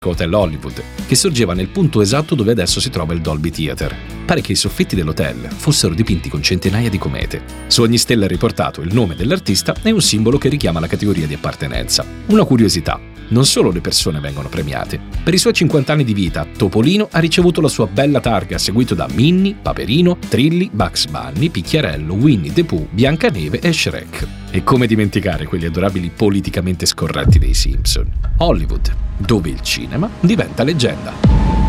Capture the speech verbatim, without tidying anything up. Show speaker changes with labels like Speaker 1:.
Speaker 1: Hotel Hollywood, che sorgeva nel punto esatto dove adesso si trova il Dolby Theatre. Pare che i soffitti dell'hotel fossero dipinti con centinaia di comete. Su ogni stella è riportato il nome dell'artista e un simbolo che richiama la categoria di appartenenza. Una curiosità: non solo le persone vengono premiate. Per i suoi cinquanta anni di vita, Topolino ha ricevuto la sua bella targa, seguito da Minnie, Paperino, Trilli, Bugs Bunny, Picchiarello, Winnie the Pooh, Biancaneve e Shrek. E come dimenticare quegli adorabili politicamente scorretti dei Simpson? Hollywood, dove il cinema diventa leggenda.